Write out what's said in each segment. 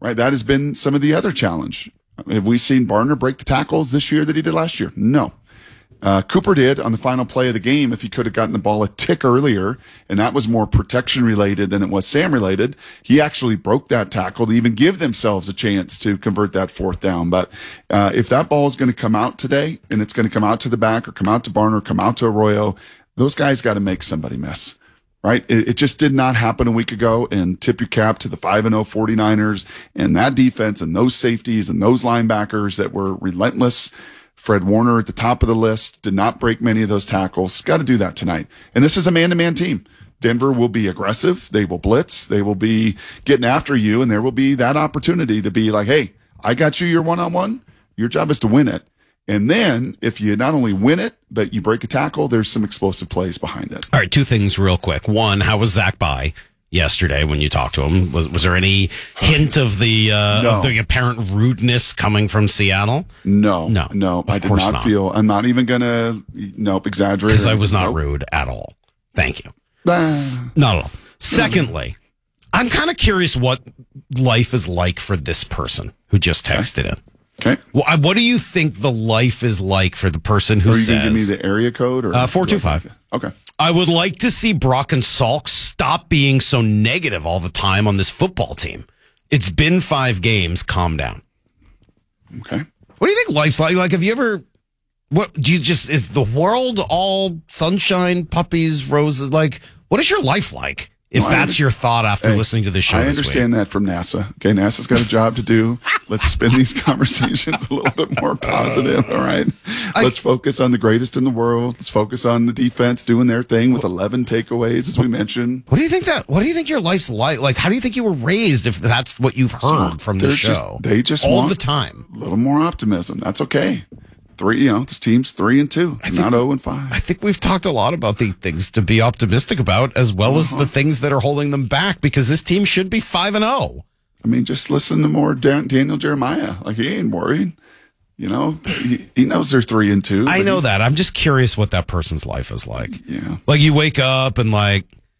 right? That has been some of the other challenge. Have we seen Barner break the tackles this year that he did last year? No. Cooper did on the final play of the game. If he could have gotten the ball a tick earlier, and that was more protection related than it was Sam related, he actually broke that tackle to even give themselves a chance to convert that fourth down. But if that ball is going to come out today, and it's going to come out to the back or come out to Barner, come out to Arroyo, those guys got to make somebody miss. Right? It just did not happen a week ago, and tip your cap to the 5-0 49ers and that defense and those safeties and those linebackers that were relentless. Fred Warner at the top of the list, did not break many of those tackles. Got to do that tonight. And this is a man-to-man team. Denver will be aggressive. They will blitz. They will be getting after you, and there will be that opportunity to be like, hey, I got you your one-on-one. Your job is to win it. And then if you not only win it, but you break a tackle, there's some explosive plays behind it. All right, two things real quick. One, how was Zach Bye yesterday when you talked to him? Was there any hint of the apparent rudeness coming from Seattle? No. I did not feel. I'm not even gonna exaggerate. Because I was not rude at all. Thank you. Not at all. Secondly, I'm kind of curious what life is like for this person who just texted in. Okay. Well, what do you think the life is like for the person who says? Are you going to give me the area code? Or 425. Okay. I would like to see Brock and Salk stop being so negative all the time on this football team. It's been 5 games. Calm down. Okay. What do you think life's like? Like, have you ever, is the world all sunshine, puppies, roses? Like, what is your life like? If that's your thought after listening to this show, I understand that from NASA. Okay, NASA's got a job to do. Let's spin these conversations a little bit more positive. All right, let's focus on the greatest in the world. Let's focus on the defense doing their thing with 11 takeaways, as we mentioned. What do you think your life's like? Like, how do you think you were raised? If that's what you've heard from the show, they just all want the time. A little more optimism. That's okay. This team's 3-2, not 0-5. I think we've talked a lot about the things to be optimistic about, as well as the things that are holding them back, because this team should be 5-0. I mean, just listen to more Daniel Jeremiah. Like, he ain't worried. He knows they're 3-2. I know that. I'm just curious what that person's life is like. Yeah. Like, you wake up and I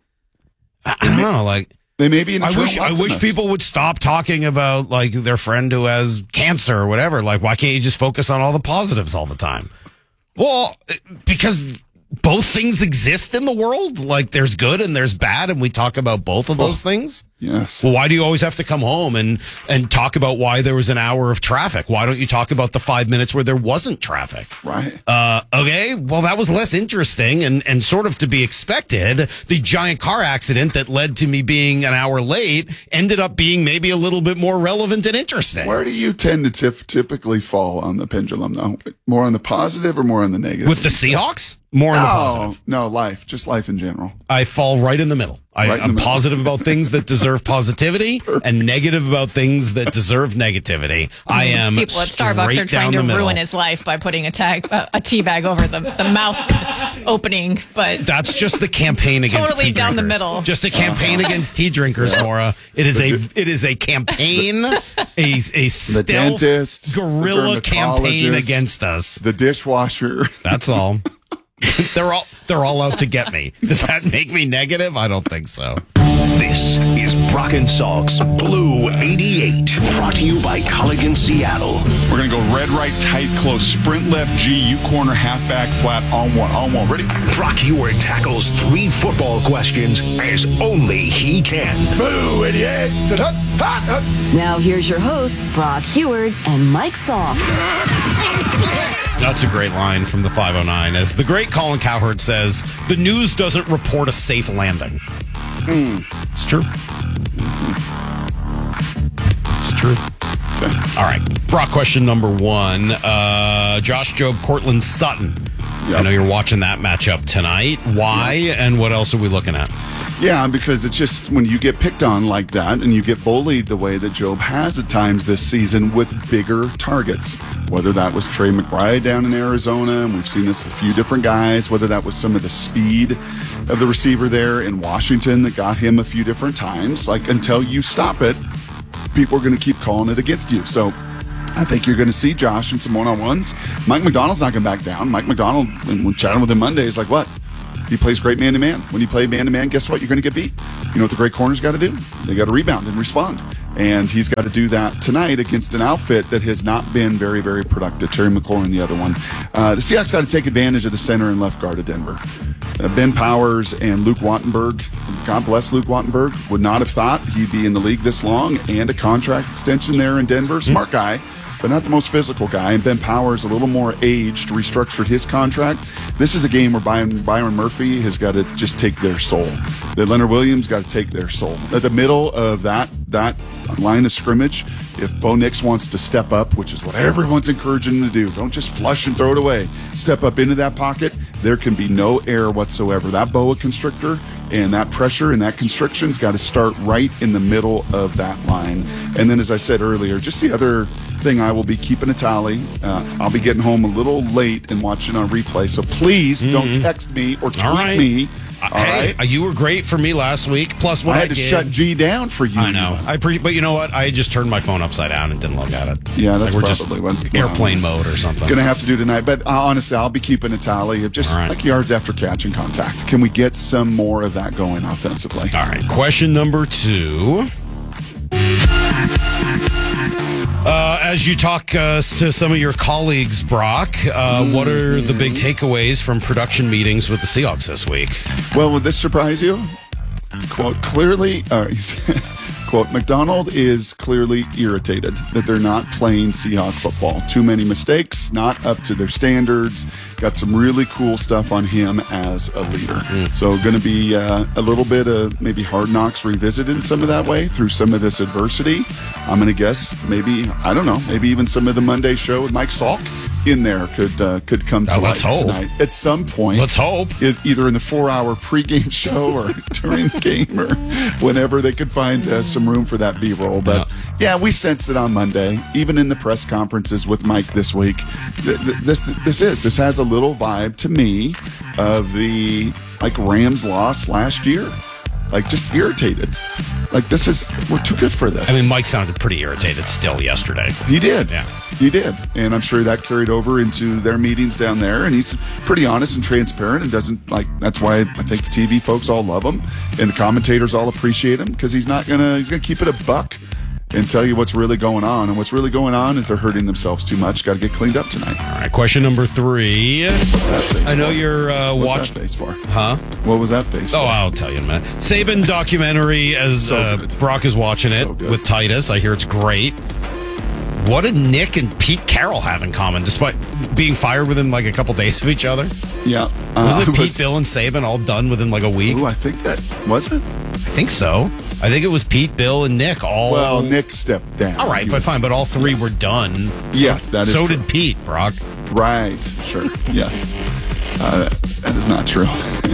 don't know, like. They may be. I wish people would stop talking about like their friend who has cancer or whatever. Like, why can't you just focus on all the positives all the time? Well, because both things exist in the world. Like, there's good and there's bad, and we talk about both of those things. Yes. Well, why do you always have to come home and talk about why there was an hour of traffic? Why don't you talk about the 5 minutes where there wasn't traffic? Right. Okay. Well, that was less interesting and sort of to be expected. The giant car accident that led to me being an hour late ended up being maybe a little bit more relevant and interesting. Where do you tend to typically fall on the pendulum, though? More on the positive or more on the negative? With the Seahawks? More on the positive. No, just life in general. I fall right in the middle. I'm positive about things that deserve positivity and negative about things that deserve negativity. I am people at Starbucks are trying to ruin his life by putting a tea bag over the mouth opening, but that's just the campaign against totally tea down drinkers. the middle. Just a campaign against tea drinkers, Maura. It is a campaign, a stealth dentist, guerrilla campaign against us. The dishwasher. That's all. They're all out to get me. Does that make me negative? I don't think so. This is Brock and Salk's Blue 88, brought to you by Culligan Seattle. We're going to go red, right, tight, close, sprint left, G, U corner, halfback, flat, on one. Ready? Brock Huard tackles 3 football questions as only he can. Blue 88. Now here's your hosts, Brock Huard and Mike Salk. That's a great line from the 509. As the great Colin Cowherd says, the news doesn't report a safe landing. It's true. It's true. Okay. All right. Brock, question number 1. Josh Jobe, Cortland Sutton. Yep. I know you're watching that matchup tonight. Why and what else are we looking at? Yeah, because it's just when you get picked on like that and you get bullied the way that Jobe has at times this season with bigger targets, whether that was Trey McBride down in Arizona, and we've seen this with a few different guys, whether that was some of the speed of the receiver there in Washington that got him a few different times, like until you stop it, people are going to keep calling it against you. So I think you're going to see Josh in some one-on-ones. Mike McDonald's not going to back down. Mike McDonald, when chatting with him Monday, is like, what? He plays great man-to-man. When you play man-to-man, guess what? You're going to get beat. You know what the great corners got to do? They got to rebound and respond. And he's got to do that tonight against an outfit that has not been very, very productive. Terry McLaurin, the other one. The Seahawks got to take advantage of the center and left guard of Denver. Ben Powers and Luke Wattenberg. God bless Luke Wattenberg. Would not have thought he'd be in the league this long, and a contract extension there in Denver. Smart guy, but not the most physical guy. And Ben Powers, a little more aged, restructured his contract. This is a game where Byron Murphy has got to just take their soul. That Leonard Williams got to take their soul. At the middle of that line of scrimmage, if Bo Nix wants to step up, which is what everyone's encouraging him to do, don't just flush and throw it away. Step up into that pocket. There can be no error whatsoever. That boa constrictor and that pressure and that constriction's got to start right in the middle of that line. And then, as I said earlier, just the other thing, I will be keeping a tally. I'll be getting home a little late and watching on replay. So please don't text me or tweet me. Hey, you were great for me last week. Plus, what I had to shut G down for you. I know. But you know what? I just turned my phone upside down and didn't look at it. Yeah, that's like probably what airplane mode or something. Going to have to do tonight. But honestly, I'll be keeping a tally of just like yards after catch and contact. Can we get some more of that going offensively? All right. Question number 2. As you talk to some of your colleagues, Brock, what are the big takeaways from production meetings with the Seahawks this week? Well, would this surprise you? Quote, clearly, quote, McDonald is clearly irritated that they're not playing Seahawk football. Too many mistakes, not up to their standards. Got some really cool stuff on him as a leader. So going to be a little bit of maybe Hard Knocks revisited in some of that way through some of this adversity. I'm going to guess maybe, I don't know, maybe even some of the Monday show with Mike Salk in there could come to light tonight at some point. Let's hope. Either in the 4-hour pregame show or during the game or whenever they could find some room for that B-roll. But yeah, we sensed it on Monday, even in the press conferences with Mike this week. This has a little vibe to me of the Rams loss last year. Just irritated. We're too good for this. I mean, Mike sounded pretty irritated still yesterday. He did. Yeah. He did. And I'm sure that carried over into their meetings down there. And he's pretty honest and transparent and doesn't that's why I think the TV folks all love him and the commentators all appreciate him because he's going to keep it a buck and tell you what's really going on. And what's really going on is they're hurting themselves too much. Got to get cleaned up tonight. All right. Question number 3. What's that face I know for? you're What's that face for? Huh? What was that face for? Oh, I'll tell you in a minute. Saban documentary as Brock is watching it with Titus. I hear it's great. What did Nick and Pete Carroll have in common, despite being fired within a couple days of each other? Yeah. Wasn't it Pete, Bill, and Saban all done within a week? Ooh, I think that was it. I think so. I think it was Pete, Bill, and Nick all. Well, Nick stepped down. All right, fine. But all 3 were done. Yes, that is so true. did Pete, Brock. Right. Sure. Yes. That is not true.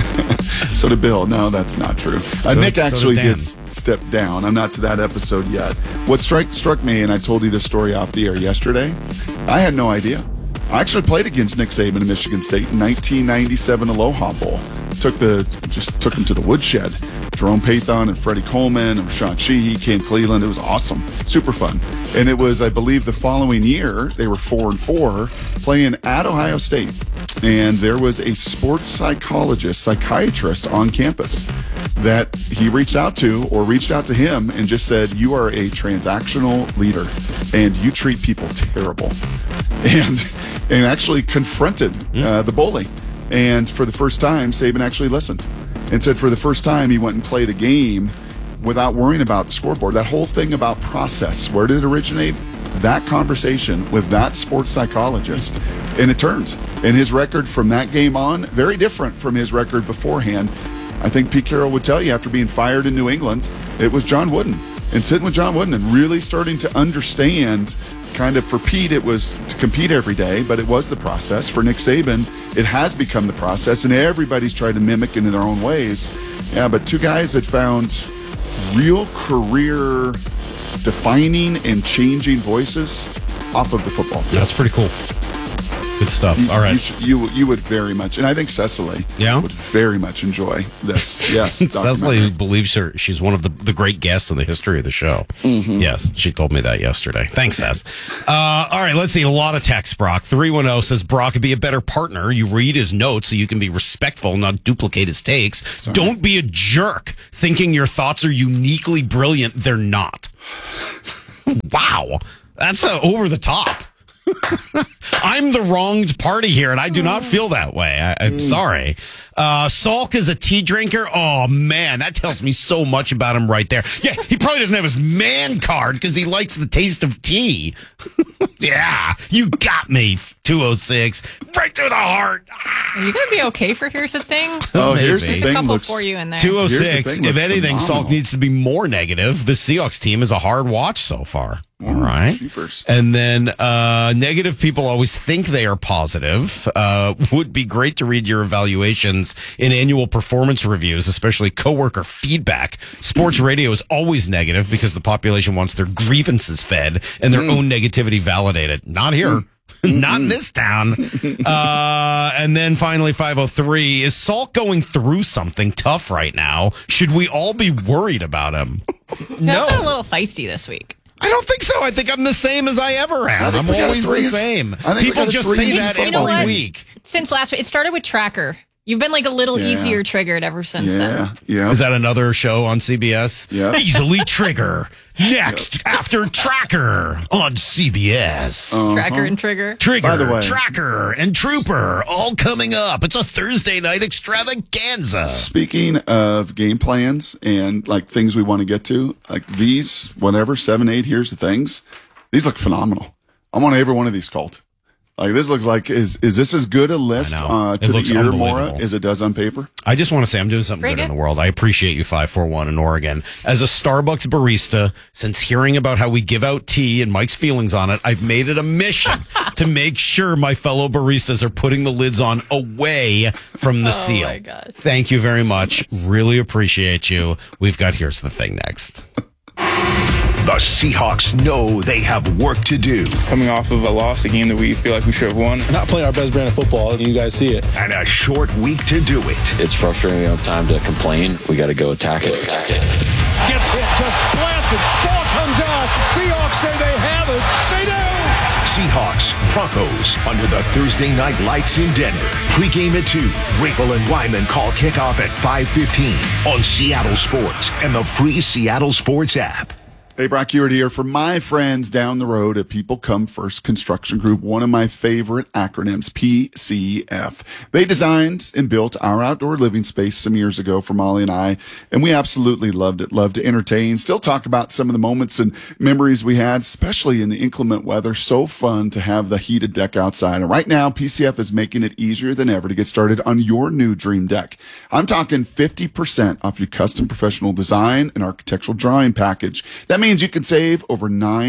So did Bill. No, that's not true. Nick actually did step down. I'm not to that episode yet. What struck me, and I told you this story off the air yesterday, I had no idea. I actually played against Nick Saban in Michigan State in 1997 Aloha Bowl. Took him to the woodshed. Jerome Pathon and Freddie Coleman and Rashawn Sheehy, Cam Cleveland. It was awesome. Super fun. And it was, I believe, the following year, they were 4-4, playing at Ohio State. And there was a sports psychiatrist on campus that he reached out to him and just said, you are a transactional leader and you treat people terrible. And actually confronted the bully. And for the first time, Saban actually listened and said for the first time he went and played a game without worrying about the scoreboard. That whole thing about process, where did it originate? That conversation with that sports psychologist. And it turned. And his record from that game on, very different from his record beforehand. I think Pete Carroll would tell you after being fired in New England, it was John Wooden. And sitting with John Wooden and really starting to understand, kind of for Pete, it was to compete every day, but it was the process. For Nick Saban, it has become the process, and everybody's tried to mimic it in their own ways. Yeah, but 2 guys that found real career defining and changing voices off of the football field. That's pretty cool. Good stuff. All right. You would very much, and I think Cecily would very much enjoy this. Yes. Cecily believes she's one of the great guests in the history of the show. Mm-hmm. Yes, she told me that yesterday. Thanks, Cess. All right, let's see. A lot of text, Brock. 310 says, Brock could be a better partner. You read his notes so you can be respectful, not duplicate his takes. Sorry. Don't be a jerk thinking your thoughts are uniquely brilliant. They're not. Wow. That's over the top. I'm the wronged party here, and I do not feel that way. I'm sorry. Salk is a tea drinker. Oh, man, that tells me so much about him right there. Yeah, he probably doesn't have his man card because he likes the taste of tea. Yeah, you got me, 206. Right through the heart. Are you going to be okay for Here's the Thing? Oh, here's the There's thing. a couple for you in there. 206. If anything, phenomenal. Salk needs to be more negative. The Seahawks team is a hard watch so far. All right. Jeepers. And then negative people always think they are positive. Would be great to read your evaluations in annual performance reviews, especially coworker feedback. Sports radio is always negative because the population wants their grievances fed and their own negativity validated. Not here. Not in this town. And then finally, 503, is Salk going through something tough right now? Should we all be worried about him? No. I'm a little feisty this week. I don't think so. I think I'm the same as I ever am. I'm we got a always the three. same. I think we People got a just three say in that You know every what? week. Since last week, it started with Tracker. You've been like a little easier triggered ever since then. Yeah. Is that another show on CBS? Yeah. Easily Trigger. Next, after Tracker on CBS. Tracker and Trigger. Trigger, By the way- Tracker, and Trooper all coming up. It's a Thursday night extravaganza. Speaking of game plans and like things we want to get to, like these, whatever, 7, 8, here's the things. These look phenomenal. I want every one of these called. Like this looks like, is this as good a list I know. It to the looks ear, unbelievable. Mora, as it does on paper? I just want to say I'm doing something good in the world. I appreciate you, 541 in Oregon. As a Starbucks barista, since hearing about how we give out tea and Mike's feelings on it, I've made it a mission to make sure my fellow baristas are putting the lids on away from the seal. my God. Thank you very much. Really appreciate you. We've got Here's the Thing next. The Seahawks know they have work to do Coming off of a loss, a game that we feel like we should have won. Not playing our best brand of football, and you guys see it. and a short week to do it. It's frustrating. We don't have time to complain. We got to go attack it. Gets hit, just blasted. Ball comes out. Seahawks say they have it. They do. Seahawks, Broncos, under the Thursday night lights in Denver. Pre-game at 2. Rapel and Wyman call kickoff at 5:15 on Seattle Sports and the free Seattle Sports app. Hey, Brock Ewart here for my friends down the road at People Come First Construction Group, one of my favorite acronyms, PCF. They designed and built our outdoor living space some years ago for Molly and I, and we absolutely loved it. Loved to entertain, still talk about some of the moments and memories we had, especially in the inclement weather. So fun to have the heated deck outside. And right now, PCF is making it easier than ever to get started on your new dream deck. I'm talking 50% off your custom professional design and architectural drawing package. That means you can save over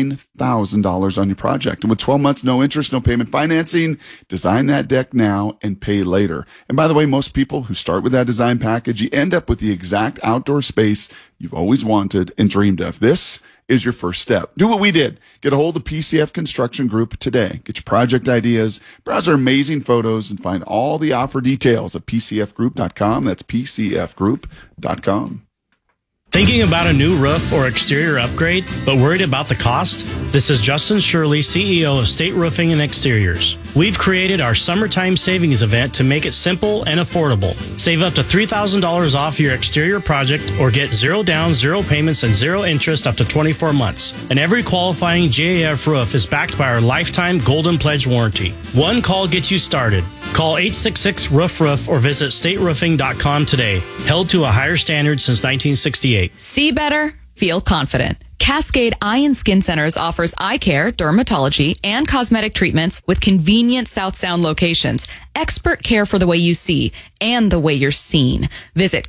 $9,000 on your project. And with 12 months, no interest, no payment financing, design that deck now and pay later. And by the way, most people who start with that design package, you end up with the exact outdoor space you've always wanted and dreamed of. This is your first step. Do what we did. Get a hold of PCF Construction Group today. Get your project ideas, browse our amazing photos, and find all the offer details at PCFgroup.com. That's PCFgroup.com. Thinking about a new roof or exterior upgrade, but worried about the cost? This is Justin Shirley, CEO of State Roofing and Exteriors. We've created our summertime savings event to make it simple and affordable. Save up to $3,000 off your exterior project or get 0 down, 0 payments, and 0 interest up to 24 months. And every qualifying GAF roof is backed by our lifetime Golden Pledge warranty. One call gets you started. Call 866-ROOF-ROOF or visit stateroofing.com today. Held to a higher standard since 1968. See better, feel confident. Cascade Eye and Skin Centers offers eye care, dermatology, and cosmetic treatments with convenient South Sound locations. Expert care for the way you see and the way you're seen. Visit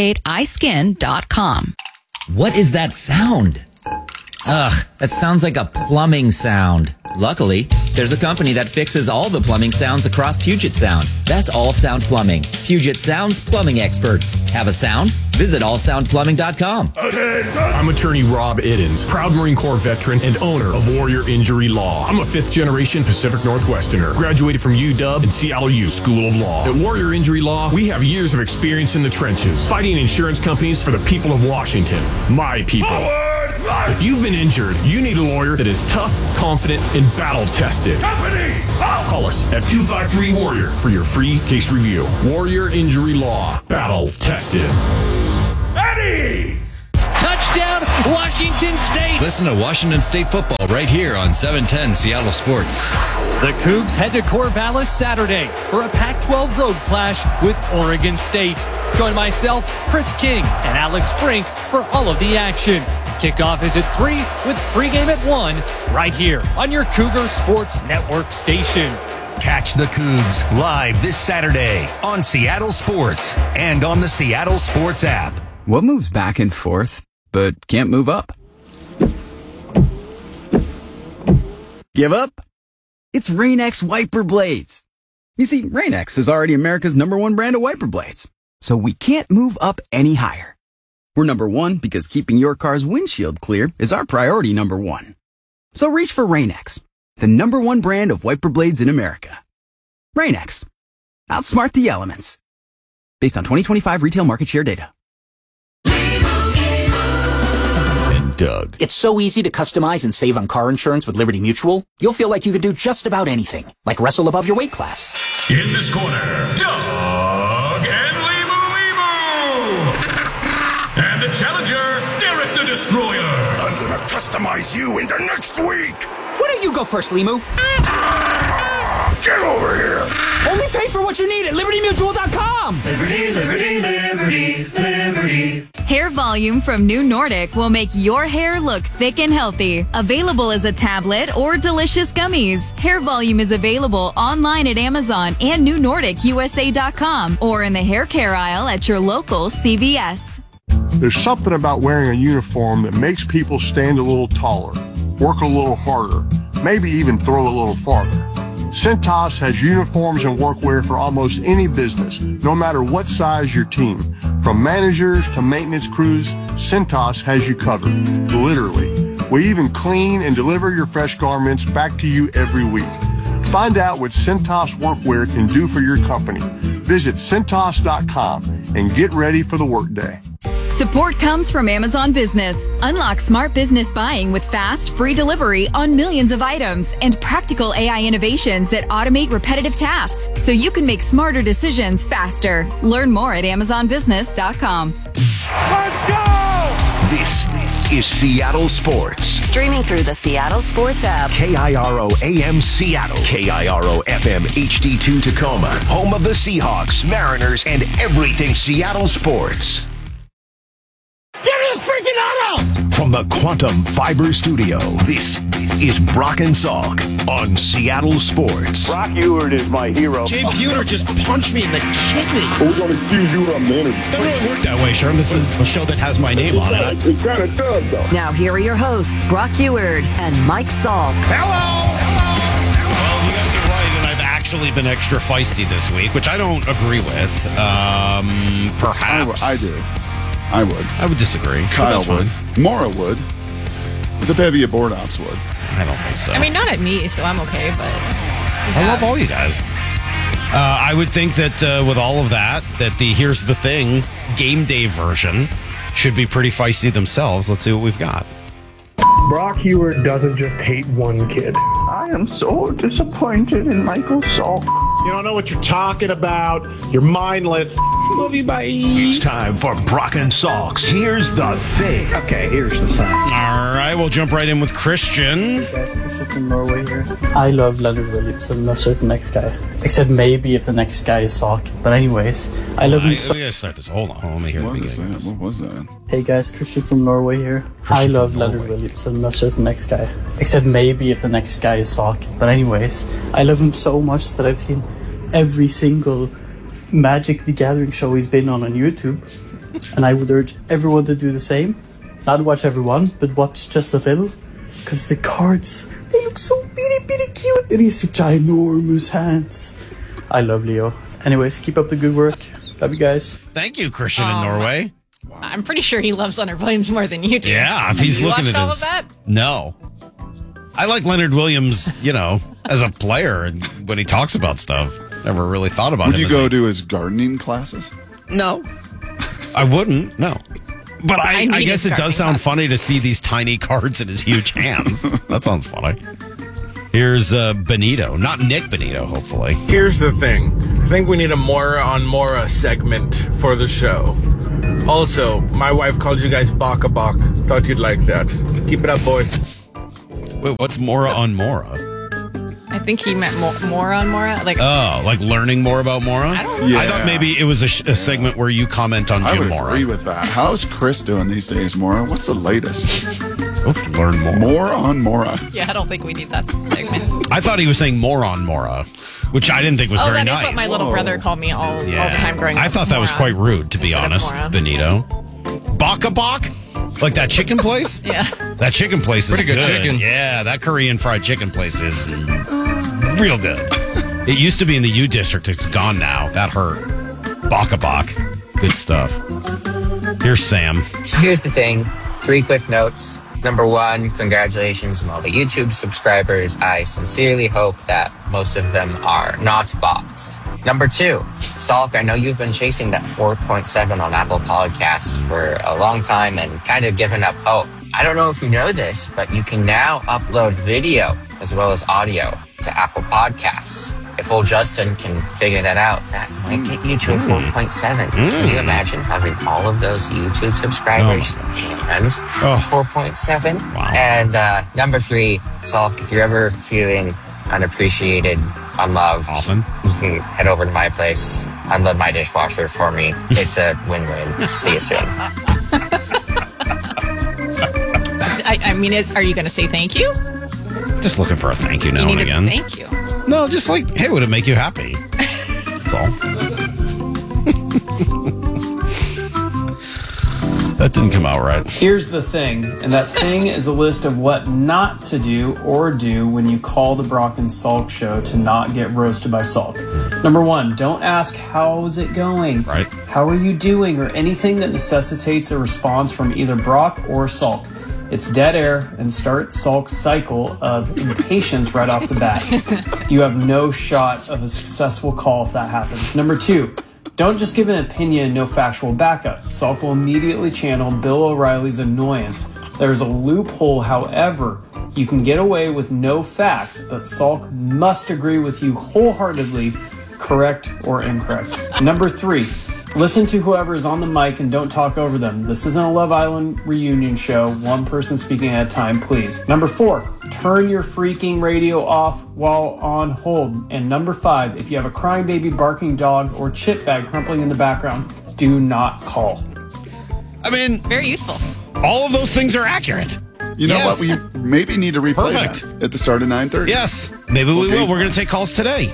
CascadeEyeSkin.com. What is that sound? Ugh, that sounds like a plumbing sound. Luckily, there's a company that fixes all the plumbing sounds across Puget Sound. That's All Sound Plumbing. Puget Sound's plumbing experts. Have a sound? Visit allsoundplumbing.com. I'm attorney Rob Iddens, proud Marine Corps veteran and owner of Warrior Injury Law. I'm a 5th generation Pacific Northwesterner, graduated from UW and Seattle U School of Law. At Warrior Injury Law, we have years of experience in the trenches, fighting insurance companies for the people of Washington. My people. If you've been injured, you need a lawyer that is tough, confident, and battle-tested. Call us at 253-WARRIOR for your free case review. Warrior Injury Law. Battle-tested. Eddie's! Touchdown! down Washington State. Listen to Washington State football right here on 710 Seattle Sports. The Cougs head to Corvallis Saturday for a Pac-12 road clash with Oregon State. Join myself, Chris King, and Alex Brink for all of the action. Kickoff is at 3 with pregame at 1 right here on your Cougar Sports Network station. Catch the Cougs live this Saturday on Seattle Sports and on the Seattle Sports app. What moves back and forth but can't move up? Give up? It's Rain-X wiper blades. You see, Rain-X is already America's #1 brand of wiper blades, so we can't move up any higher. We're #1 because keeping your car's windshield clear is our priority #1. So reach for Rain-X, the #1 brand of wiper blades in America. Rain-X. Outsmart the elements. Based on 2025 retail market share data. And Doug. It's so easy to customize and save on car insurance with Liberty Mutual. You'll feel like you could do just about anything, like wrestle above your weight class. In this corner, Doug and Limu. And the challenger, Derek the Destroyer. I'm gonna customize you into next week. Why don't you go first, Limu? Get over here. Only pay for what you need at LibertyMutual.com. Liberty, liberty, liberty, liberty. Hair Volume from New Nordic will make your hair look thick and healthy. Available as a tablet or delicious gummies. Hair Volume is available online at Amazon and NewNordicUSA.com or in the hair care aisle at your local CVS. There's something about wearing a uniform that makes people stand a little taller, work a little harder, maybe even throw a little farther. Cintas has uniforms and workwear for almost any business, no matter what size your team. From managers to maintenance crews, Cintas has you covered, literally. We even clean and deliver your fresh garments back to you every week. Find out what Cintas workwear can do for your company. Visit Cintas.com and get ready for the workday. Support comes from Amazon Business. Unlock smart business buying with fast, free delivery on millions of items and practical AI innovations that automate repetitive tasks so you can make smarter decisions faster. Learn more at AmazonBusiness.com. Let's go! This is Seattle Sports. Streaming through the Seattle Sports app. KIRO AM Seattle. KIRO FM HD2 Tacoma. Home of the Seahawks, Mariners, and everything Seattle sports. Get his freaking auto! From the Quantum Fiber Studio, this is Brock and Salk on Seattle Sports. Brock Eward is my hero. Jay Buhner just punched me in the kidney. We're going to accuse you of manager. Doesn't really work that way, Sherm. This is a show that has my name on it. It kind of does, though. Now here are your hosts, Brock Eward and Mike Salk. Hello! Well, you guys are right, and I've actually been extra feisty this week, which I don't agree with. Perhaps. I do. I would disagree. Kyle would. Maura would. The bevy of board ops would. I don't think so. I mean, not at me, so I'm okay, but... I love all you guys. I would think that with all of that the Here's the Thing game day version should be pretty feisty themselves. Let's see what we've got. Brock Eward doesn't just hate one kid. I am so disappointed in Michael Salk. You don't know what you're talking about. You're mindless. Love you, bye. It's time for Brock and Salk's Here's the Thing. Okay, here's the thing. All right, we'll jump right in with Christian. Hey guys, Christian from Norway here. I love Leonard Williamson. That's just the next guy. Except maybe if the next guy is Salk. But anyways, I love him so... We gotta start this. Hold on. Let me hear the beginning. What was that? Hey guys, Christian from Norway here. I love Leonard Williamson. That's just the next guy. Except maybe if the next guy is Salk. But anyways, I love him so much that I've seen every single Magic the Gathering show he's been on YouTube. And I would urge everyone to do the same. Not watch everyone, but watch just a little. Because the cards, they look so bitty cute. And he's such ginormous hands. I love Leo. Anyways, keep up the good work. Love you guys. Thank you, Christian in Norway. I'm pretty sure he loves Leonard Williams more than you do. Yeah, if he's looking at all his... of that? No. I like Leonard Williams, as a player and when he talks about stuff. Never really thought about him. Would you go to his gardening classes? No. I wouldn't, no. But I guess it does sound funny to see these tiny cards in his huge hands. That sounds funny. Here's Benito. Not Nick Benito, hopefully. Here's the thing. I think we need a Mora on Mora segment for the show. Also, my wife called you guys Baka Bak Thought you'd like that. Keep it up, boys. Wait, what's Mora on Mora? I think he meant more on Mora. Like, oh, like learning more about Mora? I don't know. Yeah. I thought maybe it was a segment where you comment on I Jim would Mora. agree with that. How's Chris doing these days, Mora? What's the latest? Let's learn more. More on Mora. Yeah, I don't think we need that segment. I thought he was saying more on Mora, which I didn't think was very that nice. is what my little brother called me all the time growing up. I thought that was quite rude, to be honest, Benito. Baka Bak? Like that chicken place? Yeah. That chicken place is Pretty good chicken. Yeah, that Korean fried chicken place is real good. It used to be in the U District. It's gone now. That hurt. Baka Bak. Good stuff. Here's Sam. So here's the thing. 3 quick notes. Number 1, congratulations on all the YouTube subscribers. I sincerely hope that most of them are not bots. Number 2, Salk, I know you've been chasing that 4.7 on Apple Podcasts for a long time and kind of given up hope. I don't know if you know this, but you can now upload video as well as audio to Apple Podcasts. If old Justin can figure that out, that might get you to a 4.7. Can you imagine having all of those YouTube subscribers and 4.7? Wow. And number 3, Salk, if you're ever feeling unappreciated, unloved, you can head over to my place, unload my dishwasher for me. It's a win-win. See you soon. I mean, are you going to say thank you? Just looking for a thank you now You and need again. a thank you. No, just like, hey, would it make you happy? That's all. That didn't come out right. Here's the thing, and that thing is a list of what not to do or do when you call the Brock and Salk show to not get roasted by Salk. Number 1, don't ask how's it going, right? How are you doing, or anything that necessitates a response from either Brock or Salk. It's dead air and start Salk's cycle of impatience right off the bat. You have no shot of a successful call if that happens. Number 2, don't just give an opinion, no factual backup. Salk will immediately channel Bill O'Reilly's annoyance. There's a loophole, however. You can get away with no facts, but Salk must agree with you wholeheartedly, correct or incorrect. Number 3, listen to whoever is on the mic and don't talk over them. This isn't a Love Island reunion show. One person speaking at a time, please. Number 4, turn your freaking radio off while on hold. And number 5, if you have a crying baby, barking dog, or chip bag crumpling in the background, do not call. I mean, very useful. All of those things are accurate. You know what? We maybe need to replay Perfect. that at the start of 9:30. Yes, maybe we will. We're going to take calls today.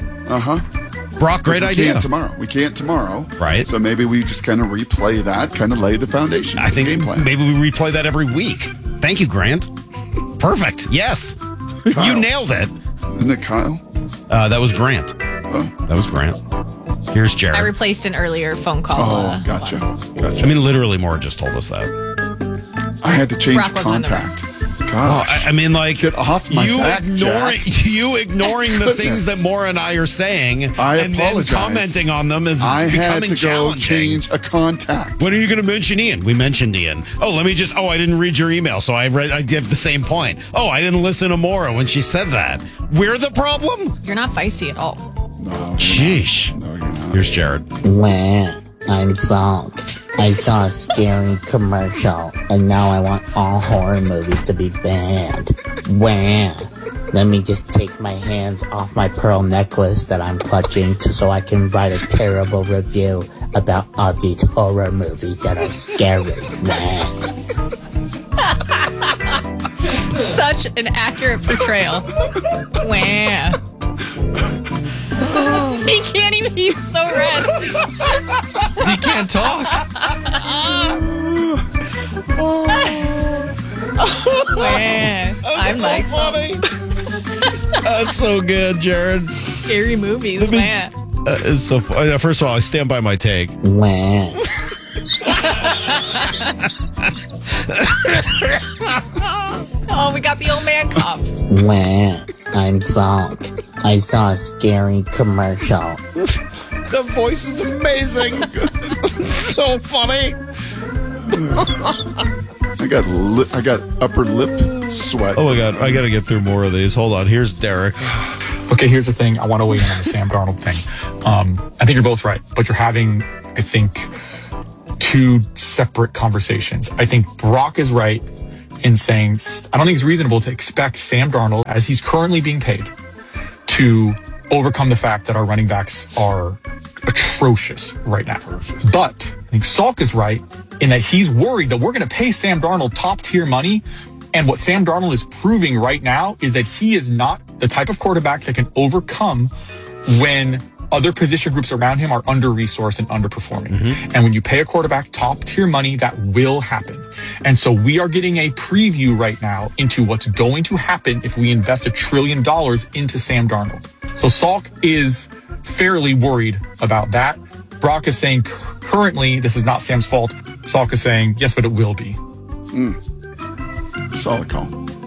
Brock, great idea. We can't tomorrow. Right. So maybe we just kind of replay that, kind of lay the foundation. I think game plan. maybe we replay that every week. Thank you, Grant. Perfect. Yes. Kyle. You nailed it. Isn't it Kyle? That was Grant. That was Grant. Here's Jared. I replaced an earlier phone call. Gotcha. I mean, literally, Maura just told us that. I had to change Brock wasn't in the contact. Oh, I mean, like, get off my back, ignoring the things that Maura and I are saying, and apologize. then commenting on them is I had becoming to go challenging. change a contact. When are you going to mention Ian? We mentioned Ian. I didn't read your email, so I give the same point. Oh, I didn't listen to Maura when she said that. We're the problem? You're not feisty at all. No. Sheesh. No, you're not. Here's Jared. Well, I'm Salk. I saw a scary commercial, and now I want all horror movies to be banned. Well, let me just take my hands off my pearl necklace that I'm clutching so I can write a terrible review about all these horror movies that are scary. Well. Such an accurate portrayal. Wow. He can't even, he's so red. He can't talk. Wow. I'm like funny. That's so good, Jared. Scary movies, man. It's so funny. First of all, I stand by my take. Well. Oh, we got the old man cough. Well, I'm Salk. I saw a scary commercial. The voice is amazing. So funny. I got upper lip sweat. Oh my God, I got to get through more of these. Hold on. Here's Derek. Okay, here's the thing. I want to weigh in on the Sam Darnold thing. I think you're both right, but you're having, I think, two separate conversations. I think Brock is right in saying, I don't think it's reasonable to expect Sam Darnold, as he's currently being paid, to overcome the fact that our running backs are atrocious right now. But I think Salk is right in that he's worried that we're going to pay Sam Darnold top tier money. And what Sam Darnold is proving right now is that he is not the type of quarterback that can overcome when other position groups around him are under-resourced and underperforming. And when you pay a quarterback top-tier money, that will happen. And so we are getting a preview right now into what's going to happen if we invest $1 trillion into Sam Darnold. So Salk is fairly worried about that. Brock is saying currently this is not Sam's fault. Salk is saying, yes, but it will be. Solid call.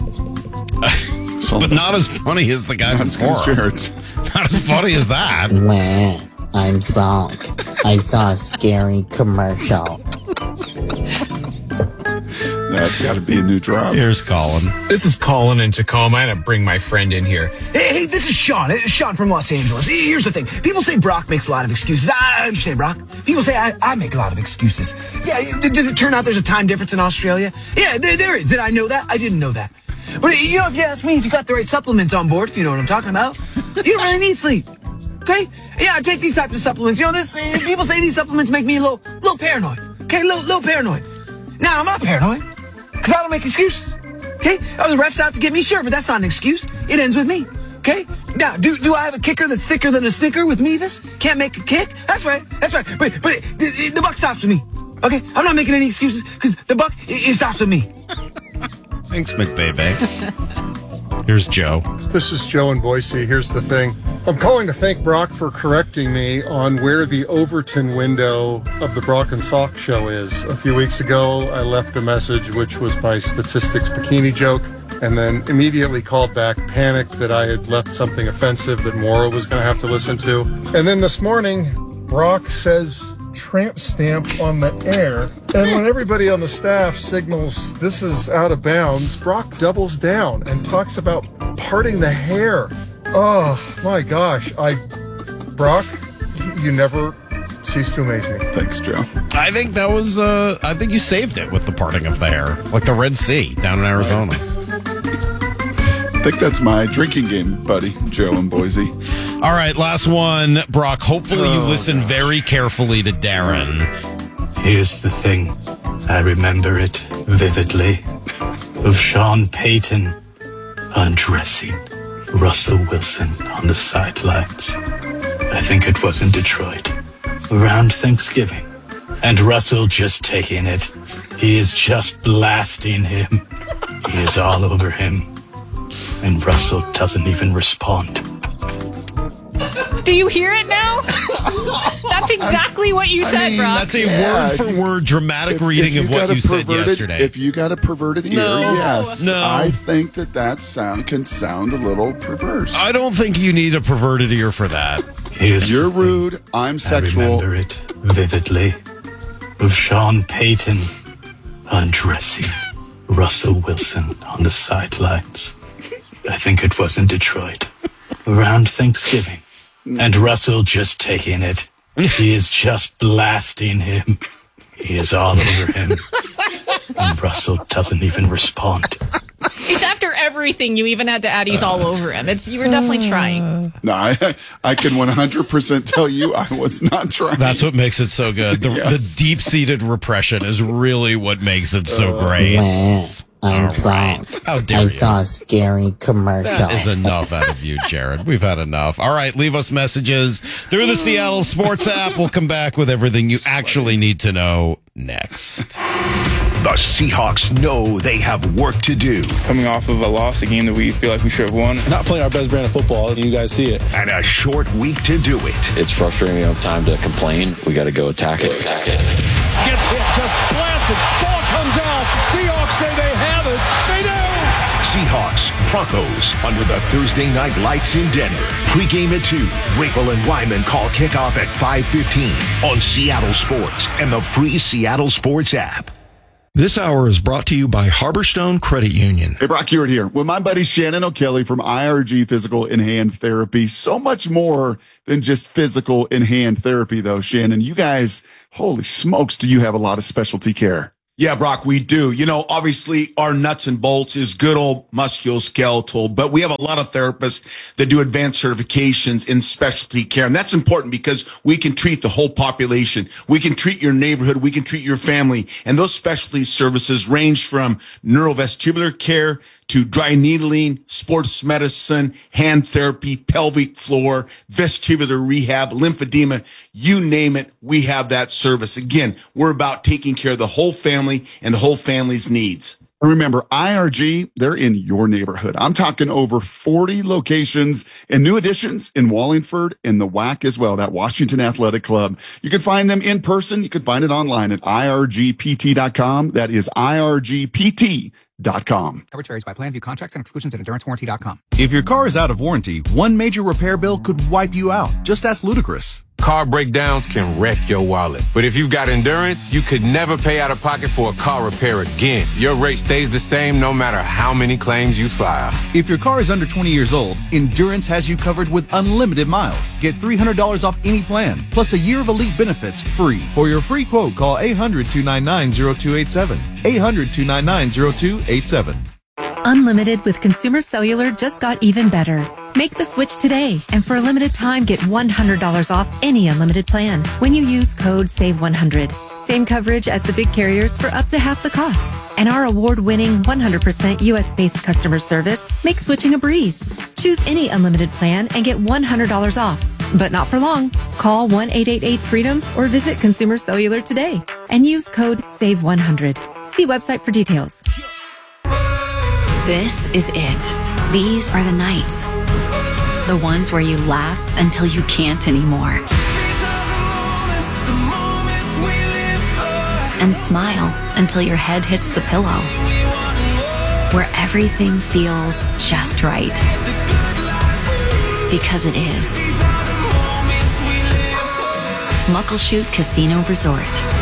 But not as funny as the guy before. Jared's. Not as funny as that. Wah, I'm Salk. I saw a scary commercial. That's got to be a new drop. Here's Colin. This is Colin in Tacoma. I had to bring my friend in here. Hey, this is Sean. Sean from Los Angeles. Here's the thing. People say Brock makes a lot of excuses. I understand, Brock. People say I make a lot of excuses. Yeah, does it turn out there's a time difference in Australia? Yeah, there is. Did I know that? I didn't know that. But, if you ask me, if you got the right supplements on board, if you know what I'm talking about, you don't really need sleep. Okay? Yeah, I take these types of supplements. People say these supplements make me a little paranoid. Okay? Little paranoid. Now, I'm not paranoid, because I don't make excuses. Okay? Oh, the ref's out to get me, sure, but that's not an excuse. It ends with me. Okay? Now, do I have a kicker that's thicker than a Snicker with Mevis? Can't make a kick? That's right. But the buck stops with me. Okay? I'm not making any excuses, because the buck, it stops with me. Thanks, McBaby. Here's Joe. This is Joe in Boise. Here's the thing. I'm calling to thank Brock for correcting me on where the Overton window of the Brock and Salk show is. A few weeks ago, I left a message which was my statistics bikini joke, and then immediately called back panicked that I had left something offensive that Maura was going to have to listen to. And then this morning, Brock says tramp stamp on the air, and when everybody on the staff signals this is out of bounds, Brock doubles down and talks about parting the hair. Oh my gosh, Brock, you never cease to amaze me. Thanks, Joe. I think that was I think you saved it with the parting of the hair, like the Red Sea down in Arizona. I think that's my drinking game, buddy, Joe in Boise. All right, last one. Brock, hopefully you listen very carefully to Darren. Here's the thing. I remember it vividly. Of Sean Payton undressing Russell Wilson on the sidelines. I think it was in Detroit. Around Thanksgiving. And Russell just taking it. He is just blasting him. He is all over him. And Russell doesn't even respond. Do you hear it now? That's exactly what you said, Brock. That's a word-for-word dramatic reading of what you said yesterday. If you got a perverted ear, yes. No. I think that can sound a little perverse. I don't think you need a perverted ear for that. You're rude. I'm sexual. I remember it vividly. Of Sean Payton undressing Russell Wilson on the sidelines. I think it was in Detroit. Around Thanksgiving. And Russell just taking it. He is just blasting him. He is all over him. And Russell doesn't even respond. It's after everything you even had to add he's all over him. You were definitely trying. No, I can 100% tell you I was not trying. That's what makes it so good. The deep-seated repression is really what makes it so great. I'm Salk. How dare I saw a scary commercial. That is enough out of you, Jared. We've had enough. All right, leave us messages through the Seattle Sports app. We'll come back with everything you actually need to know next. The Seahawks know they have work to do. Coming off of a loss, a game that we feel like we should have won. Not playing our best brand of football, you guys see it. And a short week to do it. It's frustrating we don't have time to complain. We got to go attack it. Gets hit, just blasted. Ball comes out. Seahawks say they have it. They do. Seahawks, Broncos, under the Thursday night lights in Denver. Pre-game at 2. Rapel and Wyman call kickoff at 5:15 on Seattle Sports and the free Seattle Sports app. This hour is brought to you by Harborstone Credit Union. Hey, Brock Hewitt here with my buddy Shannon O'Kelly from IRG Physical and Hand Therapy. So much more than just physical and hand therapy, though, Shannon. You guys, holy smokes, do you have a lot of specialty care? Yeah, Brock, we do. You know, obviously our nuts and bolts is good old musculoskeletal, but we have a lot of therapists that do advanced certifications in specialty care. And that's important because we can treat the whole population. We can treat your neighborhood. We can treat your family. And those specialty services range from neurovestibular care to dry needling, sports medicine, hand therapy, pelvic floor, vestibular rehab, lymphedema, you name it, we have that service. Again, we're about taking care of the whole family and the whole family's needs. Remember, IRG, they're in your neighborhood. I'm talking over 40 locations and new additions in Wallingford and the WAC as well, that Washington Athletic Club. You can find them in person. You can find it online at irgpt.com. That is irgpt.com. Coverage varies by plan. View contracts and exclusions at endurancewarranty.com. If your car is out of warranty, one major repair bill could wipe you out. Just ask Ludacris. Car breakdowns can wreck your wallet. But if you've got Endurance, you could never pay out of pocket for a car repair again. Your rate stays the same no matter how many claims you file. If your car is under 20 years old, Endurance has you covered with unlimited miles. Get $300 off any plan, plus a year of elite benefits free. For your free quote, call 800-299-0287. 800-299-0287. Unlimited with Consumer Cellular just got even better. Make the switch today, and for a limited time, get $100 off any unlimited plan when you use code SAVE100. Same coverage as the big carriers for up to half the cost. And our award-winning 100% U.S.-based customer service makes switching a breeze. Choose any unlimited plan and get $100 off. But not for long. Call 1-888-FREEDOM or visit Consumer Cellular today and use code SAVE100. See website for details. This is it. These are the nights. The ones where you laugh until you can't anymore. And smile until your head hits the pillow. Where everything feels just right. Because it is. Muckleshoot Casino Resort.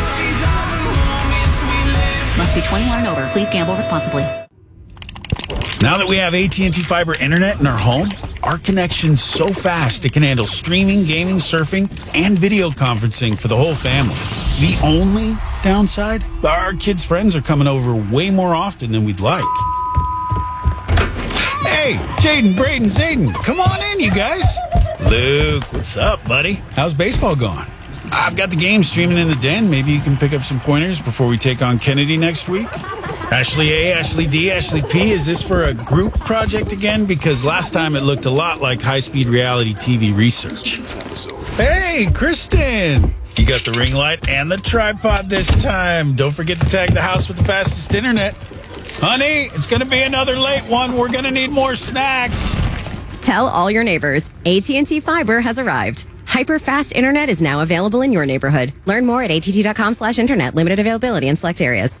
Must be 21 and over. Please gamble responsibly. Now that we have AT&T Fiber Internet in our home, our connection's so fast it can handle streaming, gaming, surfing, and video conferencing for the whole family. The only downside? Our kids' friends are coming over way more often than we'd like. Hey, Jaden, Braden, Zayden, come on in, you guys. Luke, what's up, buddy? How's baseball going? I've got the game streaming in the den. Maybe you can pick up some pointers before we take on Kennedy next week. Ashley A, Ashley D, Ashley P, is this for a group project again? Because last time it looked a lot like high-speed reality TV research. Hey, Kristen! You got the ring light and the tripod this time. Don't forget to tag the house with the fastest internet. Honey, it's going to be another late one. We're going to need more snacks. Tell all your neighbors, AT&T Fiber has arrived. Hyper-fast internet is now available in your neighborhood. Learn more at att.com/internet. Limited availability in select areas.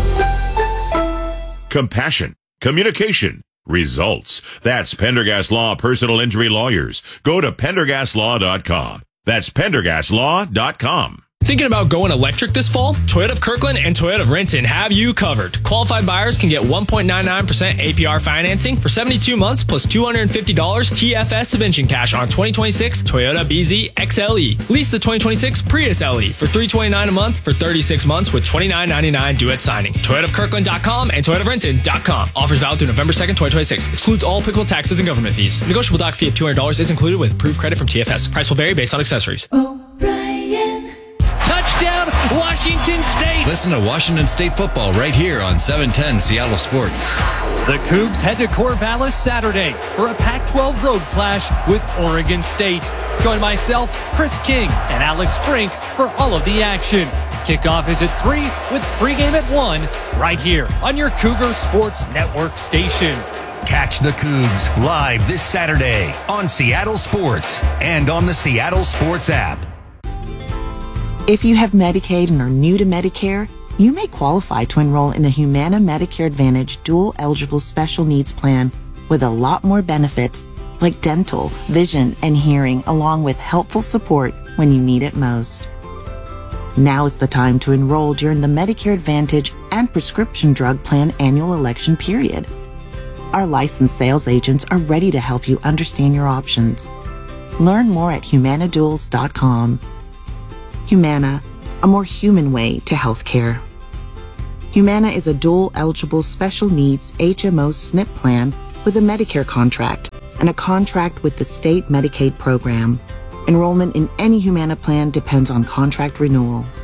Compassion, communication, results. That's Pendergast Law Personal Injury Lawyers. Go to PendergastLaw.com. That's PendergastLaw.com. Thinking about going electric this fall? Toyota of Kirkland and Toyota of Renton have you covered. Qualified buyers can get 1.99% APR financing for 72 months plus $250 TFS subvention cash on 2026 Toyota BZ XLE. Lease the 2026 Prius LE for $329 a month for 36 months with $29.99 due at signing. ToyotaofKirkland.com and ToyotaofRenton.com. Offers valid through November 2nd, 2026. Excludes all applicable taxes and government fees. Negotiable doc fee of $200 is included with approved credit from TFS. Price will vary based on accessories. Touchdown, Washington State. Listen to Washington State football right here on 710 Seattle Sports. The Cougs head to Corvallis Saturday for a Pac-12 road clash with Oregon State. Join myself, Chris King, and Alex Frink for all of the action. Kickoff is at 3 with pregame at 1 right here on your Cougar Sports Network station. Catch the Cougs live this Saturday on Seattle Sports and on the Seattle Sports app. If you have Medicaid and are new to Medicare, you may qualify to enroll in a Humana Medicare Advantage dual eligible special needs plan with a lot more benefits like dental, vision, and hearing, along with helpful support when you need it most. Now is the time to enroll during the Medicare Advantage and prescription drug plan annual election period. Our licensed sales agents are ready to help you understand your options. Learn more at humanaduals.com. Humana, a more human way to healthcare. Humana is a dual-eligible special needs HMO SNP plan with a Medicare contract and a contract with the state Medicaid program. Enrollment in any Humana plan depends on contract renewal.